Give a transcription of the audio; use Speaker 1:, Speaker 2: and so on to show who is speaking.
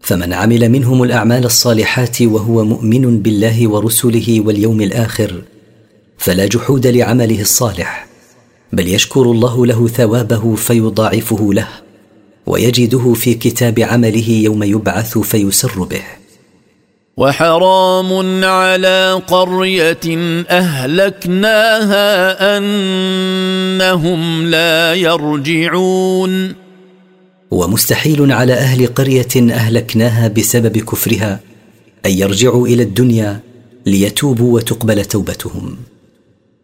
Speaker 1: فمن عمل منهم الأعمال الصالحات وهو مؤمن بالله ورسله واليوم الآخر فلا جحود لعمله الصالح، بل يشكر الله له ثوابه فيضاعفه له، ويجده في كتاب عمله يوم يبعث فيسر به.
Speaker 2: وحرام على قرية أهلكناها أنهم لا يرجعون.
Speaker 1: ومستحيل على أهل قرية أهلكناها بسبب كفرها أن يرجعوا إلى الدنيا ليتوبوا وتقبل توبتهم.